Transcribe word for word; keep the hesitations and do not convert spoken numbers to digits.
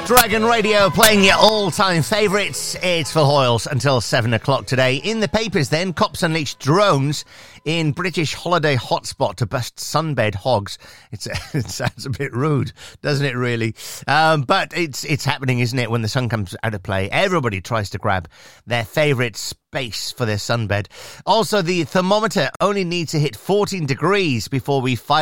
Dragon Radio playing your all-time favourites. It's Phil Hoyles until seven o'clock today. In the papers then, cops unleash drones in British holiday hotspot to bust sunbed hogs. It's, it sounds a bit rude, doesn't it really? Um, but it's it's happening, isn't it? When the sun comes out of play, everybody tries to grab their favourite space for their sunbed. Also, the thermometer only needs to hit fourteen degrees before we fire